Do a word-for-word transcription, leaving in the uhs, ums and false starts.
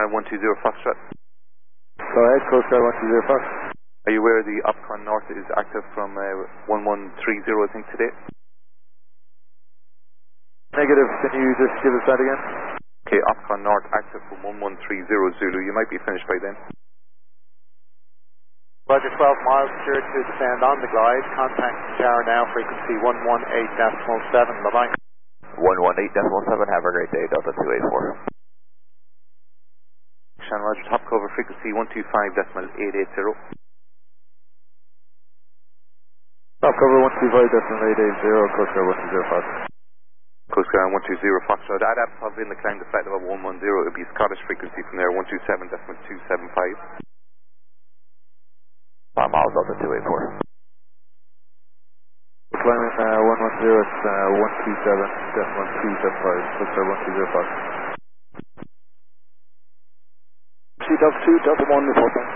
Star one two zero Foxtrot. Go ahead, Coast Guard one two zero Fox. Are you aware the Opcon North is active from uh, one one three zero, I think, today? Negative, can you just give us that again? Okay, Opcon North active from one one three zero Zulu. You might be finished by then. Roger, twelve miles, clear to descend on the glide. Contact tower now, frequency one one eight point seven. Bye-bye. one one eight point seven, have a great day, Delta two eight four. Shan Roger, top cover, frequency one two five point eight eight zero. Top cover one two five point eight eight zero, Coast Guard one two zero Fox. Coast Guard one two zero Foxtrot. I'd have probably in the climb the flight level one one zero. It would be Scottish frequency from there, one two seven point two seven five. five miles, Delta two eight four. Climbing uh, one one zero, it's uh, one two seven point two seven five, Coast Guard one two zero Fox. C Delta two, Delta one, report back.